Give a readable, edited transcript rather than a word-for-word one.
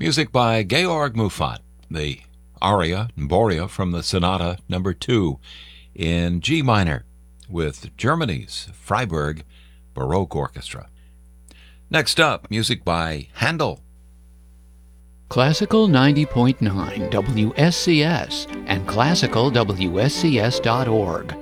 Music by Georg Muffat, the aria and Borea from the Sonata No. 2 in G minor with Germany's Freiburg Baroque Orchestra. Next up, music by Handel. Classical 90.9 WSCS and classicalwscs.org